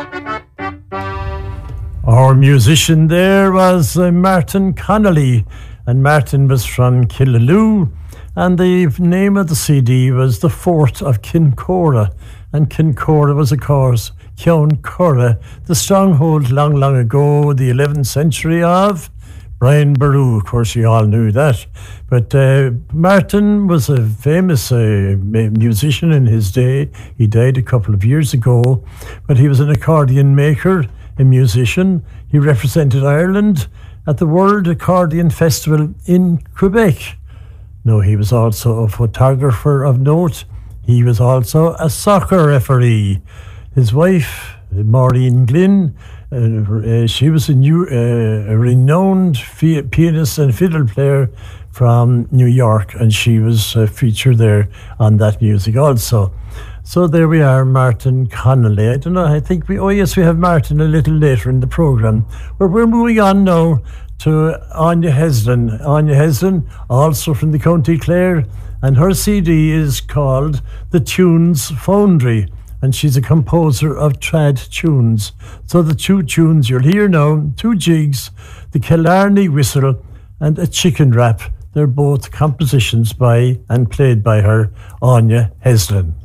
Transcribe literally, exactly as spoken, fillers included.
Our musician there was uh, Martin Connolly, and Martin was from Killaloe, and the name of the C D was The Fort of Kincora, and Kincora was, of course, Cion Curra, the stronghold long, long ago, the eleventh century of Brian Boru. Of course, you all knew that. But uh, Martin was a famous uh, musician in his day. He died a couple of years ago, but he was an accordion maker, a musician. He represented Ireland at the World Accordion Festival in Quebec. No, he was also a photographer of note. He was also a soccer referee. His wife, Maureen Glynn, uh, uh, she was a, new, uh, a renowned fi- pianist and fiddle player from New York, and she was uh, featured there on that music also. So there we are, Martin Connolly. I don't know, I think we, oh yes, we have Martin a little later in the programme. But we're moving on now to Anya Heslin. Anya Heslin, also from the County Clare, and her C D is called The Tunes Foundry, and she's a composer of trad tunes. So the two tunes you'll hear now, two jigs, the Killarney Whistle and a Chicken Rap, they're both compositions by and played by her, Anya Heslin.